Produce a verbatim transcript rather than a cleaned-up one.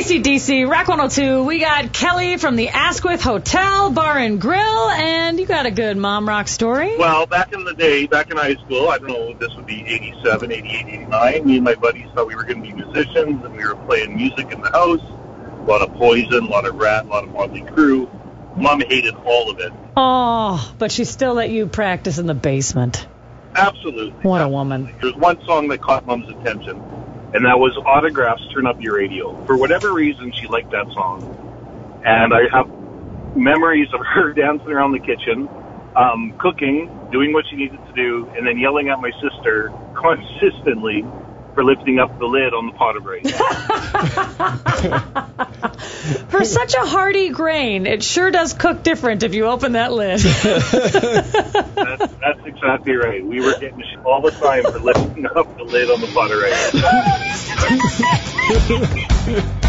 C D C, Rock one oh two. We got Kelly from the Asquith Hotel Bar and Grill, and you got a good mom rock story. Well, back in the day, back in high school, I don't know, this would be eighty-seven, eighty-eight, eighty-nine, me and my buddies thought we were going to be musicians, and we were playing music in the house. A lot of Poison, a lot of Rat, a lot of Motley Crue. Mom hated all of it. Oh, but she still let you practice in the basement. Absolutely. What absolutely. a woman. There was one song that caught Mom's attention, and that was Autographs, Turn Up Your Radio. For whatever reason, she liked that song. And I have memories of her dancing around the kitchen, um, cooking, doing what she needed to do, and then yelling at my sister consistently for lifting up the lid on the pot of rice. For such a hearty grain, it sure does cook different if you open that lid. that's, that's exactly right. We were getting shit all the time for lifting up the lid on the pot of rice.